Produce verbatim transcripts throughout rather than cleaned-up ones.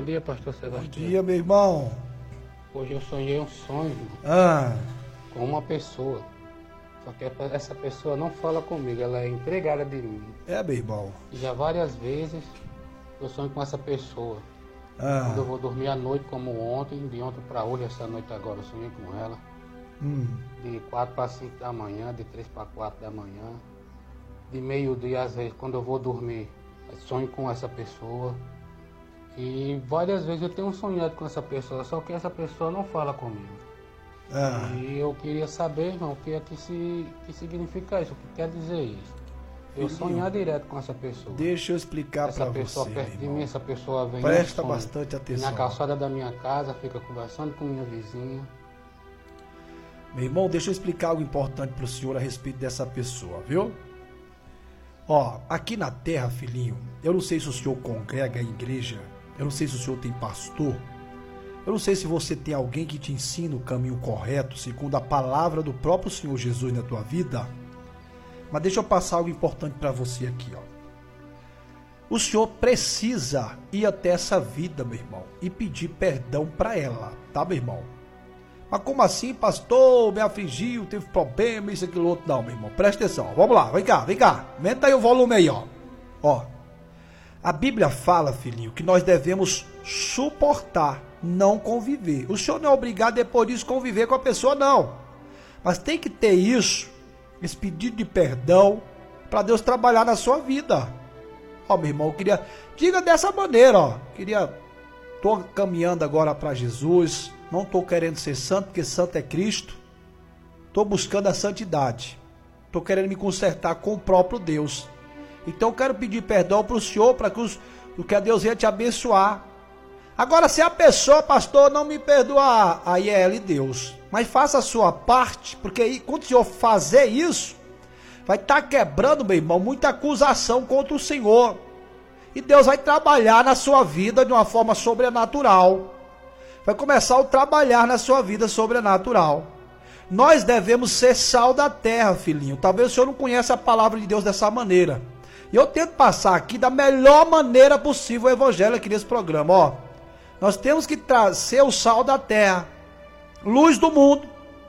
dia, pastor Sebastião. Bom dia, meu irmão. Hoje eu sonhei um sonho Ah. com uma pessoa. Só que essa pessoa não fala comigo, ela é empregada de mim. É, meu irmão. E já várias vezes eu sonho com essa pessoa. Ah. Quando eu vou dormir à noite, como ontem, de ontem para hoje, essa noite agora, eu sonhei com ela. Hum. De quatro para cinco da manhã, de três para quatro da manhã. De meio-dia, às vezes, quando eu vou dormir, eu sonho com essa pessoa. E várias vezes eu tenho sonhado com essa pessoa, só que essa pessoa não fala comigo. Ah. E eu queria saber, irmão, o que é que, se, que significa isso, o que quer dizer isso. Eu sonhar direto com essa pessoa. Deixa eu explicar para você, Essa pessoa perto de mim, essa pessoa vem Presta no sonho, bastante atenção. na calçada da minha casa, fica conversando com minha vizinha. Meu irmão, deixa eu explicar algo importante para o senhor a respeito dessa pessoa, viu? Ó, aqui na terra, filhinho, eu não sei se o senhor congrega em igreja, eu não sei se o senhor tem pastor, eu não sei se você tem alguém que te ensina o caminho correto, segundo a palavra do próprio Senhor Jesus na tua vida, mas deixa eu passar algo importante para você aqui, ó. O senhor precisa ir até essa vida, meu irmão, e pedir perdão para ela, tá, meu irmão? Mas como assim, pastor? Me afligiu, teve problema, isso, aquilo, outro. Não, meu irmão, presta atenção. Vamos lá, vem cá, vem cá. Aumenta aí o volume aí, ó. Ó, a Bíblia fala, filhinho, que nós devemos suportar, não conviver. O senhor não é obrigado depois disso conviver com a pessoa, não. Mas tem que ter isso, esse pedido de perdão, para Deus trabalhar na sua vida. Ó, meu irmão, eu queria... Diga dessa maneira, ó. Queria... Tô caminhando agora para Jesus... Não estou querendo ser santo, porque santo é Cristo. Estou buscando a santidade. Estou querendo me consertar com o próprio Deus. Então eu quero pedir perdão para o Senhor, para que, os, que Deus venha te abençoar. Agora, se a pessoa, pastor, não me perdoar, aí é ela e Deus. Mas faça a sua parte, porque aí, quando o Senhor fazer isso, vai estar quebrando, meu irmão, muita acusação contra o Senhor. E Deus vai trabalhar na sua vida de uma forma sobrenatural. Vai começar a trabalhar na sua vida sobrenatural. Nós devemos ser sal da terra, filhinho. Talvez o senhor não conheça a palavra de Deus dessa maneira. E eu tento passar aqui da melhor maneira possível o evangelho aqui nesse programa. Ó, nós temos que ser o sal da terra, luz do mundo.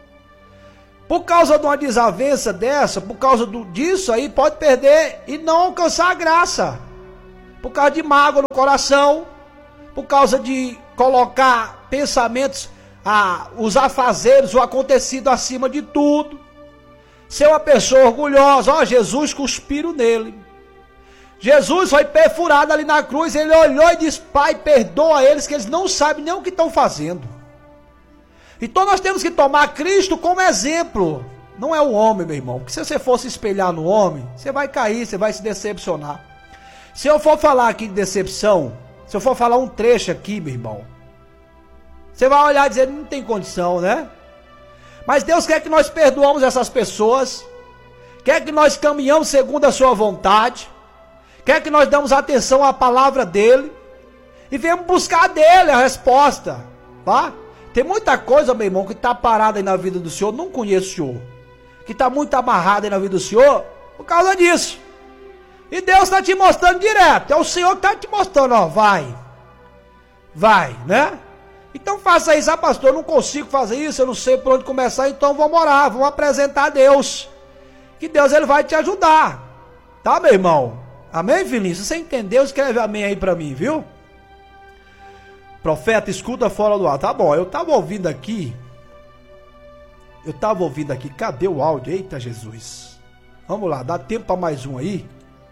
Por causa de uma desavença dessa, por causa do, disso aí, pode perder e não alcançar a graça. Por causa de mágoa no coração, por causa de colocar pensamentos, ah, os afazeres, o acontecido acima de tudo. Ser uma pessoa orgulhosa. Ó, Jesus cuspiram nele. Jesus foi perfurado ali na cruz. Ele olhou e disse: Pai, perdoa eles, que eles não sabem nem o que estão fazendo. Então nós temos que tomar Cristo como exemplo. Não é o homem, meu irmão. Porque se você for se espelhar no homem, você vai cair, você vai se decepcionar. Se eu for falar aqui de decepção, se eu for falar um trecho aqui, meu irmão, você vai olhar e dizer: não tem condição, né? Mas Deus quer que nós perdoamos essas pessoas, quer que nós caminhamos segundo a sua vontade, quer que nós damos atenção à palavra dele e venhamos buscar dele a resposta, tá? Tem muita coisa, meu irmão, que está parada aí na vida do Senhor, não conheço o Senhor, que está muito amarrada aí na vida do Senhor por causa disso. E Deus está te mostrando direto, é o Senhor que está te mostrando, ó, vai, vai, né? Então faça isso. Ah, pastor, eu não consigo fazer isso, eu não sei por onde começar, então vamos orar, vamos apresentar a Deus, que Deus ele vai te ajudar, tá, meu irmão? Amém, filhinho? Se você entendeu, escreve amém aí para mim, viu? Profeta, escuta fora do ar. Tá bom, eu tava ouvindo aqui, eu tava ouvindo aqui, cadê o áudio? Eita Jesus, vamos lá, dá tempo para mais um aí?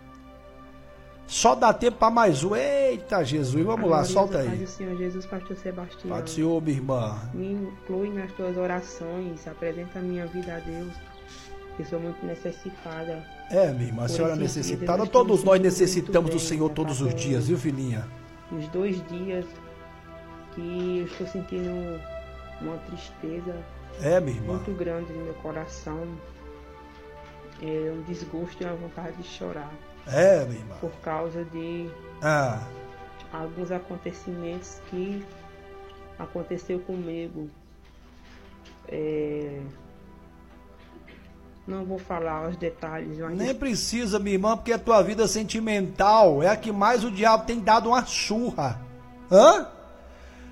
Só dá tempo para mais um. Eita Jesus, vamos lá, solta aí. Pai do Senhor Jesus, pastor Sebastião. Pai do Senhor, minha irmã. Me inclui nas tuas orações, apresenta a minha vida a Deus, que sou muito necessitada. É, minha irmã, a senhora necessitada. Todos nós necessitamos do Senhor todos os dias, viu, filhinha? Os dois dias que eu estou sentindo uma tristeza é, minha irmã, muito grande no meu coração. É um desgosto e uma vontade de chorar. É, minha irmã. Por causa de ah. alguns acontecimentos que aconteceu comigo. É... Não vou falar os detalhes. Mas... Nem precisa, minha irmã, porque a tua vida sentimental é a que mais o diabo tem dado uma surra. Hã?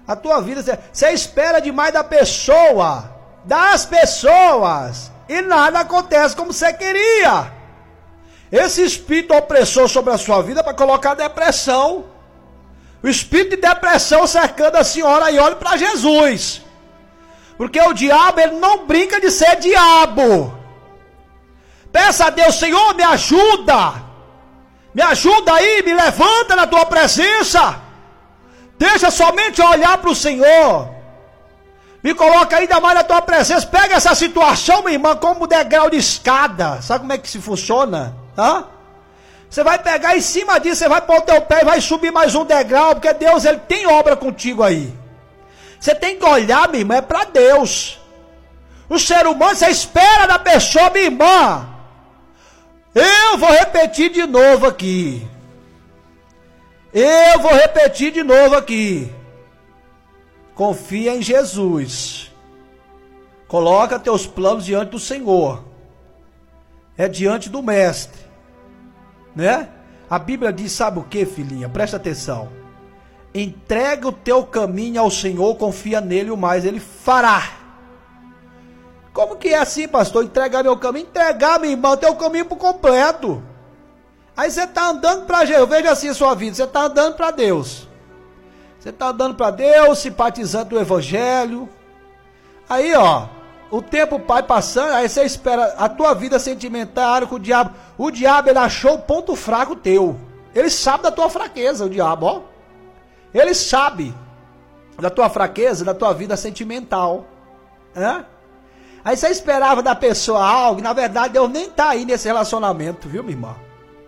A tua vida, você, você espera demais da pessoa, das pessoas, e nada acontece como você queria. Esse espírito opressor sobre a sua vida é para colocar depressão. O espírito de depressão cercando a senhora, e olhe para Jesus. Porque o diabo, ele não brinca de ser diabo. Peça a Deus, Senhor, me ajuda. Me ajuda aí, me levanta na tua presença. Deixa somente eu olhar para o Senhor. Me coloca ainda mais na tua presença. Pega essa situação, minha irmã, como degrau de escada. Sabe como é que se funciona? Hã? Você vai pegar em cima disso, você vai pôr o teu pé e vai subir mais um degrau, porque Deus, ele tem obra contigo aí. Você tem que olhar, minha irmã, é para Deus. O ser humano, você espera da pessoa, minha irmã. Eu vou repetir de novo aqui. Eu vou repetir de novo aqui. Confia em Jesus. Coloca teus planos diante do Senhor. É diante do Mestre. Né? A Bíblia diz, sabe o que, filhinha? Presta atenção. Entrega o teu caminho ao Senhor, confia nele, o mais ele fará. Como que é assim, pastor? Entregar meu caminho? Entregar, meu irmão, teu caminho por completo. Aí você está andando para Jesus. Veja assim a sua vida. Você está andando para Deus. Você está andando para Deus, simpatizando do Evangelho. Aí, ó, o tempo vai passando, aí você espera a tua vida sentimental com o diabo. O diabo, ele achou o ponto fraco teu. Ele sabe da tua fraqueza, o diabo, ó. Ele sabe da tua fraqueza, da tua vida sentimental. Né? Aí você esperava da pessoa algo, e na verdade Deus nem está aí nesse relacionamento, viu, minha irmã?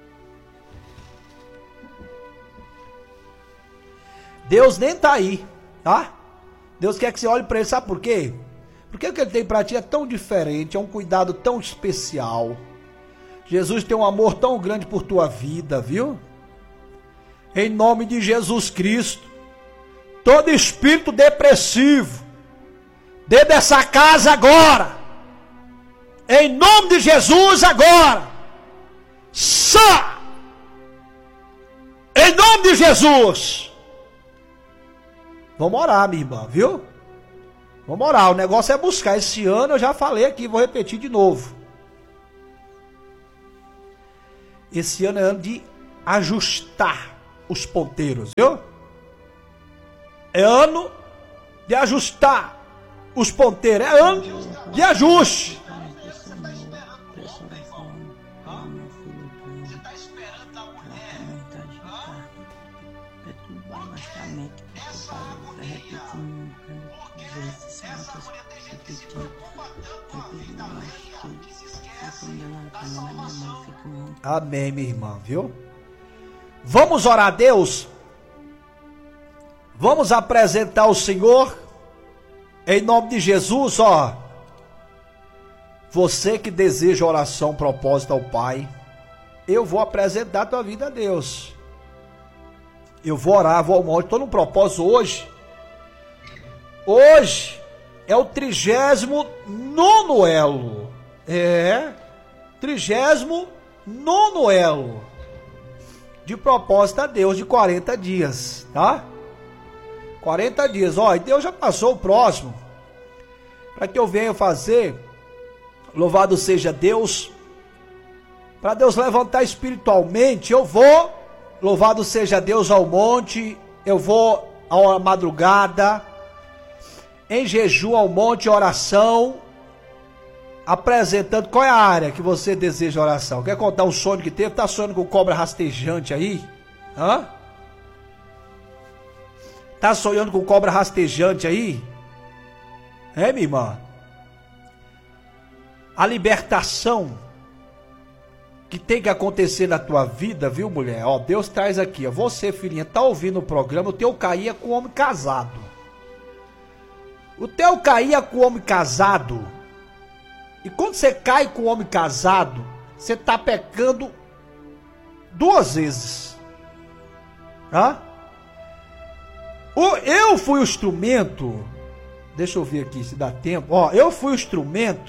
Deus nem está aí, tá? Deus quer que você olhe para ele, sabe por quê? Porque o que ele tem para ti é tão diferente, é um cuidado tão especial. Jesus tem um amor tão grande por tua vida, viu? Em nome de Jesus Cristo, todo espírito depressivo, dentro dessa casa agora, em nome de Jesus agora, só, em nome de Jesus. Vamos orar, minha irmã, viu? Vamos orar, o negócio é buscar. Esse ano eu já falei aqui, vou repetir de novo. Esse ano é ano de ajustar os ponteiros, viu? É ano de ajustar os ponteiros, é ano de ajuste. Amém, minha irmã, viu? Vamos orar a Deus? Vamos apresentar ao Senhor, em nome de Jesus, ó. Você que deseja oração, propósito ao Pai, eu vou apresentar a tua vida a Deus. Eu vou orar, vou ao monte, estou no propósito hoje. Hoje é o trigésimo nono elo. É, trigésimo nono elo de propósito a Deus de quarenta dias, tá? quarenta dias, ó, e Deus já passou o próximo, para que eu venha fazer, louvado seja Deus, para Deus levantar espiritualmente, eu vou, louvado seja Deus, ao monte, eu vou à madrugada, em jejum ao monte, oração, apresentando. Qual é a área que você deseja oração? Quer contar um sonho que teve? Tá sonhando com cobra rastejante aí? Hã? Tá sonhando com cobra rastejante aí? É, minha irmã? A libertação que tem que acontecer na tua vida, viu, mulher? Ó, Deus traz aqui, ó. Você, filhinha, tá ouvindo o programa, o teu caía com homem casado. O teu caía com homem casado. E quando você cai com o homem casado, você está pecando duas vezes. Hã? Eu fui o instrumento, deixa eu ver aqui se dá tempo. Ó, eu fui o instrumento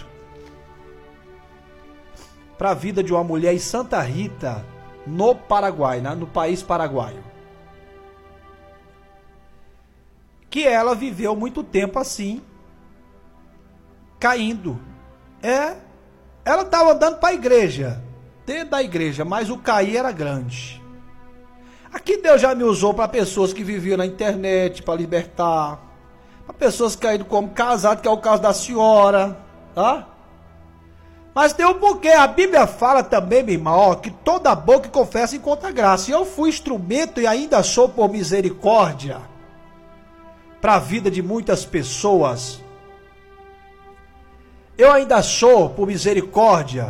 para a vida de uma mulher em Santa Rita, no Paraguai, no país paraguaio. que ela viveu muito tempo assim, caindo. É, ela estava andando para a igreja, dentro da igreja, mas o cair era grande. Aqui Deus já me usou para pessoas que viviam na internet, para libertar, para pessoas que caíram como casado, que é o caso da senhora, tá? Mas tem um porquê, a Bíblia fala também, meu irmão, ó, que toda boca confessa encontra graça. E eu fui instrumento e ainda sou por misericórdia para a vida de muitas pessoas. Eu ainda sou por misericórdia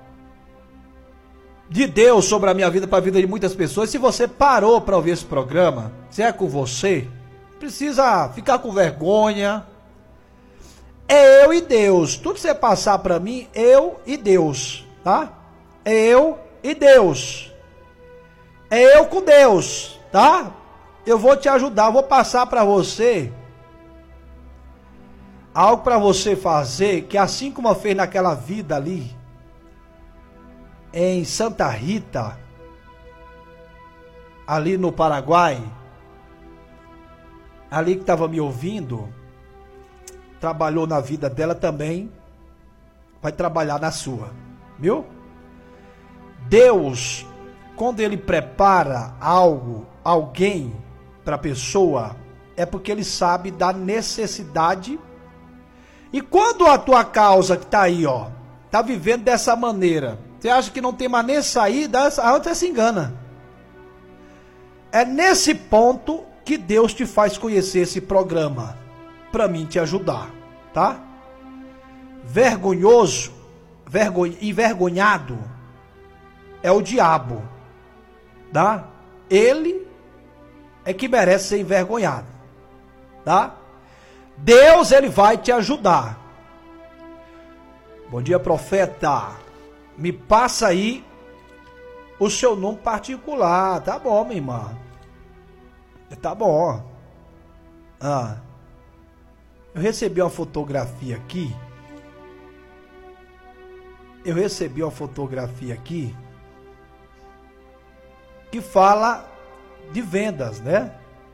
de Deus sobre a minha vida, para a vida de muitas pessoas. Se você parou para ouvir esse programa, se é com você, precisa ficar com vergonha. É eu e Deus. Tudo que você passar para mim, eu e Deus, tá? É eu e Deus. É eu com Deus, tá? Eu vou te ajudar, vou passar para você algo para você fazer, que assim como fez naquela vida ali, em Santa Rita, ali no Paraguai, ali que estava me ouvindo, trabalhou na vida dela também, vai trabalhar na sua, viu? Deus, quando Ele prepara algo, alguém para a pessoa, é porque Ele sabe da necessidade. E quando a tua causa que está aí, ó, está vivendo dessa maneira, você acha que não tem mais nem saída, você se engana. É nesse ponto que Deus te faz conhecer esse programa, para mim te ajudar, tá? Vergonhoso, vergon... envergonhado é o diabo, tá? Ele é que merece ser envergonhado, tá? Deus, Ele vai te ajudar. Bom dia, profeta. Me passa aí o seu nome particular. Tá bom, minha irmã. Tá bom. Ah, eu recebi uma fotografia aqui. Eu recebi uma fotografia aqui que fala de vendas, né?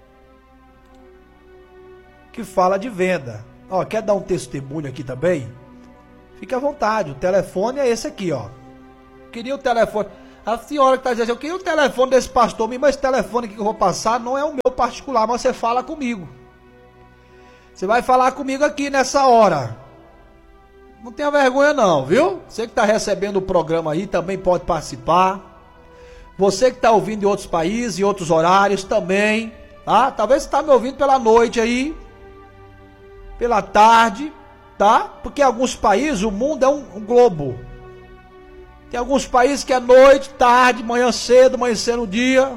Que fala de venda. Ó, quer dar um testemunho aqui também? Fique à vontade, o telefone é esse aqui, ó. Queria o telefone. A senhora que está dizendo, eu queria o telefone desse pastor, mas esse telefone aqui que eu vou passar não é o meu particular, mas você fala comigo. Você vai falar comigo aqui nessa hora. Não tenha vergonha não, viu? Você que está recebendo o programa aí também pode participar. Você que está ouvindo em outros países, em outros horários também, tá? Talvez você está me ouvindo pela noite aí, pela tarde, tá? Porque em alguns países o mundo é um, um globo. Tem alguns países que é noite, tarde, manhã cedo, amanhecer no dia.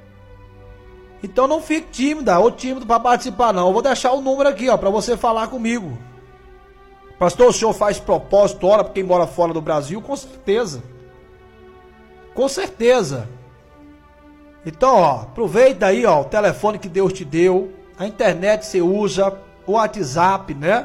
Então não fique tímida ou tímido para participar não. Eu vou deixar o número aqui, ó, para você falar comigo. Pastor, o senhor faz propósito, ora para quem mora fora do Brasil? Com certeza. Com certeza. Então, ó, aproveita aí, ó, o telefone que Deus te deu, a internet você usa, o WhatsApp, né?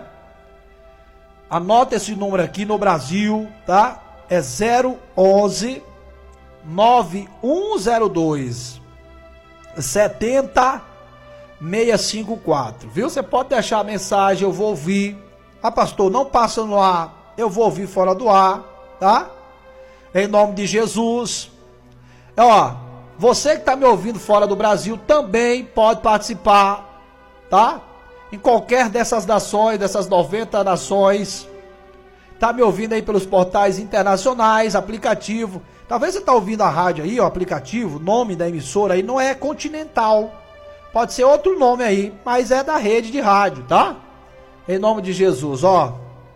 Anota esse número aqui no Brasil, tá? É zero onze nove um zero dois sete zero seis cinco quatro, viu? Você pode deixar a mensagem, eu vou ouvir. Ah, pastor, não passa no ar, eu vou ouvir fora do ar, tá? Em nome de Jesus. Ó, você que está me ouvindo fora do Brasil também pode participar, tá? Em qualquer dessas nações, dessas noventa nações. Tá me ouvindo aí pelos portais internacionais, aplicativo. Talvez você tá ouvindo a rádio aí, o aplicativo, nome da emissora aí não é Continental. Pode ser outro nome aí, mas é da rede de rádio, tá? Em nome de Jesus, ó.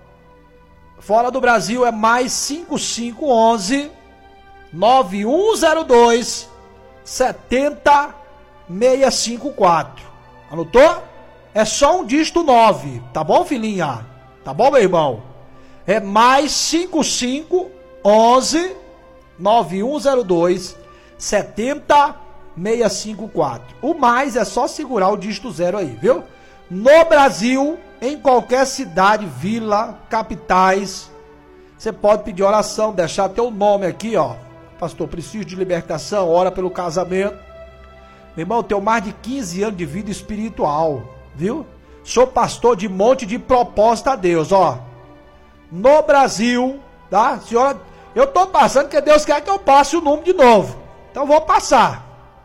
Fora do Brasil é mais cinco cinco um um nove um zero dois sete zero seis cinco quatro. Anotou? É só um dígito nove, tá bom, filhinha? Tá bom, meu irmão? É mais cinco cinco um um nove um zero dois sete zero seis cinco quatro. O mais é só segurar o dígito zero aí, viu? No Brasil, em qualquer cidade, vila, capitais, você pode pedir oração, deixar teu nome aqui, ó. Pastor, preciso de libertação, ora pelo casamento. Meu irmão, eu tenho mais de quinze anos de vida espiritual. viu? Sou pastor de Monte de Propósito a Deus, ó. No Brasil, tá? Senhora, eu tô passando porque Deus quer que eu passe o número de novo. Então vou passar.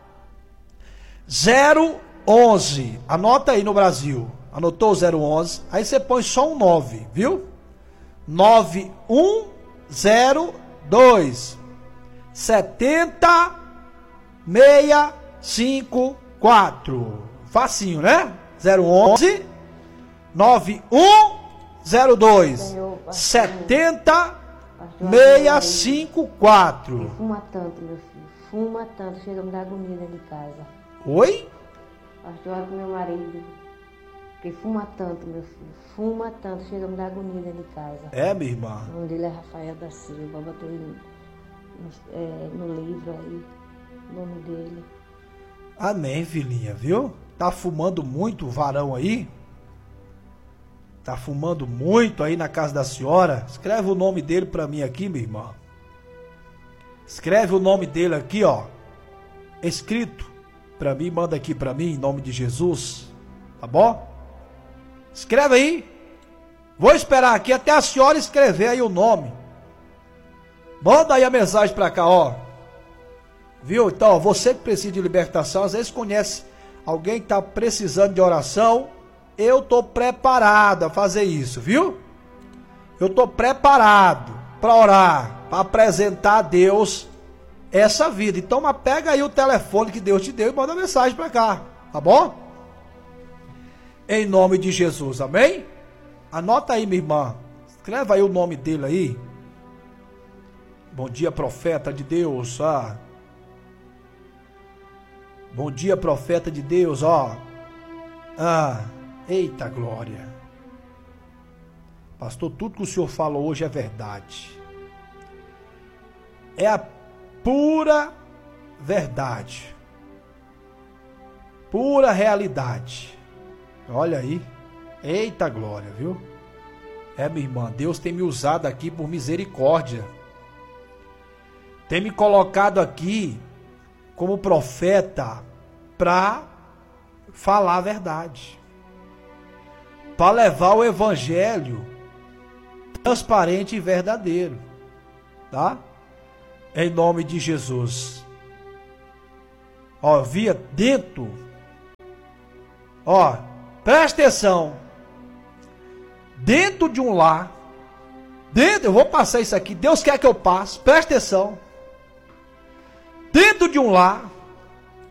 zero onze, anota aí no Brasil. Anotou o zero onze? Aí você põe só um nove, viu? nove um zero dois setenta seis cinco quatro. Facinho, né? zero onze nove um zero dois setenta seis cinco quatro. Fuma tanto, meu filho. Fuma tanto. Chega a me dar agonia dentro de casa. Oi? Pastor, com meu marido. Porque fuma tanto, meu filho. Fuma tanto. Chega a me dar agonia dentro de casa. É, minha irmã. O nome dele é Rafael da Silva. Botou ele no, é, no livro aí. O nome dele. Amém, filhinha, viu? Tá fumando muito o varão aí? Tá fumando muito aí na casa da senhora? Escreve o nome dele pra mim aqui, minha irmã. Escreve o nome dele aqui, ó. Escrito pra mim, manda aqui pra mim, em nome de Jesus. Tá bom? Escreve aí. Vou esperar aqui até a senhora escrever aí o nome. Manda aí a mensagem pra cá, ó. Viu? Então, ó, você que precisa de libertação, às vezes conhece alguém que tá precisando de oração. Eu tô preparado a fazer isso, viu? Eu tô preparado para orar, para apresentar a Deus essa vida. Então, mas pega aí o telefone que Deus te deu e manda mensagem para cá, tá bom? Em nome de Jesus, amém? Anota aí, minha irmã. Escreva aí o nome dele aí. Bom dia, profeta de Deus, ah. Bom dia, profeta de Deus, ó. Ah, eita glória. Pastor, tudo que o senhor falou hoje é verdade. É a pura verdade. Pura realidade. Olha aí. Eita glória, viu? É, minha irmã, Deus tem me usado aqui por misericórdia. Tem me colocado aqui como profeta para falar a verdade. Para levar o evangelho transparente e verdadeiro. Tá? Em nome de Jesus. Ó, via dentro. Ó, presta atenção. Dentro de um lar. Dentro, eu vou passar isso aqui. Deus quer que eu passe. Presta atenção. Dentro de um lar.